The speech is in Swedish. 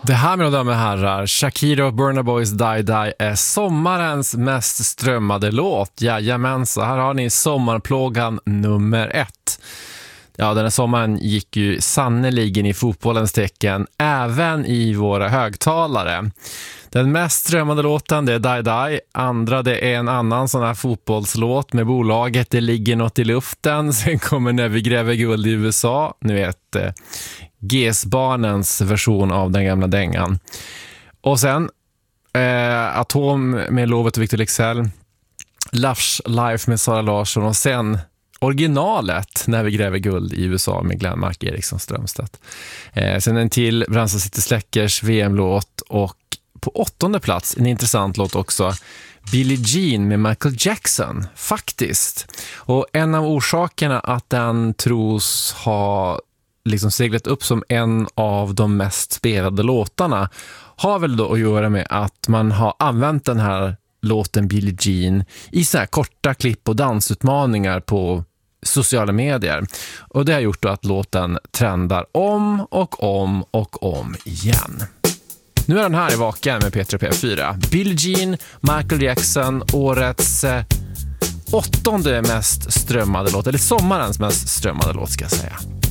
Det här, mina damer och herrar, Shakira och Burna Boys Die Die är sommarens mest strömmade låt. Jajamensan, här har ni sommarplågan nummer 1. Ja, den här sommaren gick ju sannoliken i fotbollens tecken, även i våra högtalare. Den mest strömmade låten, det är Die Die. Andra, det är en annan sån här fotbollslåt med bolaget Det ligger något i luften. Sen kommer När vi gräver guld i USA. Nu vet GS-barnens version av den gamla dängan. Och sen Atom med Lovet och Victor Leksell. Lush Life med Sara Larsson. Och sen originalet När vi gräver guld i USA med Glenmark Eriksson Strömstedt. Sen en till Brandsta City Släckers VM-låt. Och på 8:e plats en intressant låt också, Billie Jean med Michael Jackson, faktiskt. Och en av orsakerna att den tros ha liksom seglat upp som en av de mest spelade låtarna har väl då att göra med att man har använt den här låten Billie Jean i så här korta klipp och dansutmaningar på sociala medier. Och det har gjort då att låten trendar om och om och om igen. Nu är den här i vaken med Petra P4. Billie Jean, Michael Jackson, årets 8:e mest strömmade låt, eller sommarens mest strömmade låt ska jag säga.